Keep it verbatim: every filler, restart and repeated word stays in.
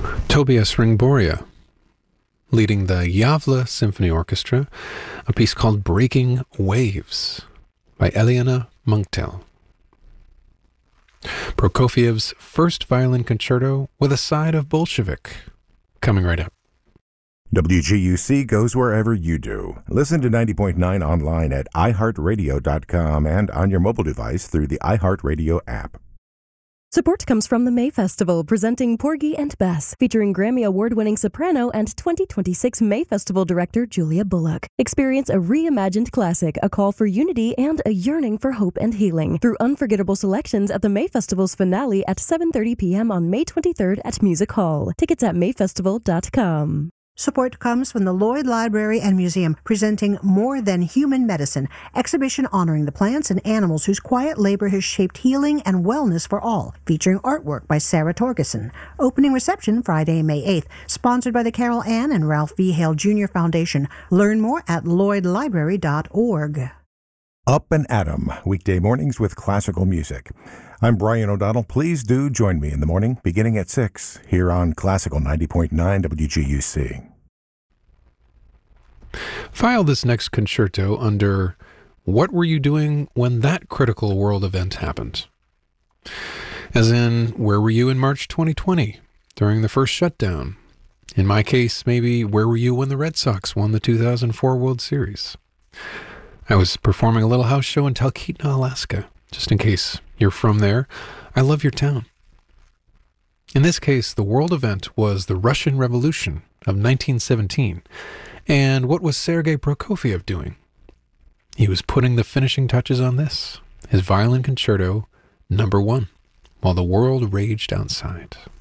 Tobias Ringboria, leading the Javle Symphony Orchestra, a piece called Breaking Waves by Eliana Munktel. Prokofiev's first violin concerto with a side of Bolshevik, coming right up. W G U C goes wherever you do. Listen to ninety point nine online at i heart radio dot com and on your mobile device through the iHeartRadio app. Support comes from the May Festival, presenting Porgy and Bess, featuring Grammy Award-winning soprano and twenty twenty-six May Festival director Julia Bullock. Experience a reimagined classic, a call for unity and a yearning for hope and healing through unforgettable selections at the May Festival's finale at seven thirty p.m. on May twenty-third at Music Hall. Tickets at may festival dot com. Support comes from the Lloyd Library and Museum, presenting More Than Human Medicine, exhibition honoring the plants and animals whose quiet labor has shaped healing and wellness for all, featuring artwork by Sarah Torgerson. Opening reception Friday, May eighth, sponsored by the Carol Ann and Ralph V. Hale Junior Foundation. Learn more at lloyd library dot org. Up and Atom, weekday mornings with classical music. I'm Brian O'Donnell. Please do join me in the morning, beginning at six, here on Classical ninety point nine W G U C. File this next concerto under What Were You Doing When That Critical World Event Happened? As in, where were you in March twenty twenty, during the first shutdown? In my case, maybe, where were you when the Red Sox won the two thousand four World Series? I was performing a little house show in Talkeetna, Alaska. Just in case you're from there, I love your town. In this case, the world event was the Russian Revolution of nineteen seventeen. And what was Sergei Prokofiev doing? He was putting the finishing touches on this, his violin concerto number one, while the world raged outside.